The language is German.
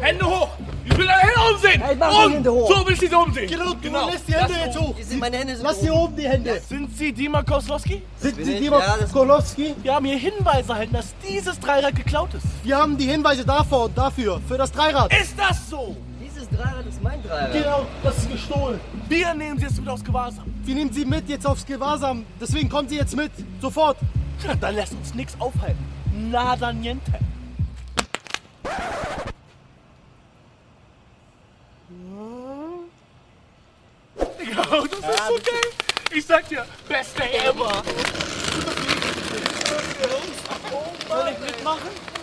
Hände hoch! Ich will deine Hände oben sehen! Hey, mach die Hände hoch! So will ich sie oben sehen! Genau, du lässt die Hände jetzt hoch. Meine Hände sind Lass hier oben die Hände. Sind Sie Dima Koslowski? Sind bin Sie ich. Dima Ja, das- Kolowski? Wir haben hier Hinweise erhalten, dass dieses Dreirad geklaut ist. Wir haben die Hinweise davor und dafür, für das Dreirad. Ist das so? Dieses Dreirad ist mein Dreirad. Genau, das ist gestohlen. Wir nehmen Sie jetzt wieder aus Gewahrsam. Wir nehmen Sie mit jetzt aufs Gewahrsam. Deswegen kommen Sie jetzt mit. Sofort. Dann lässt uns nichts aufhalten. Nada niente. Ja, das ist so geil. Ich sag dir, beste ever. Soll ich mitmachen?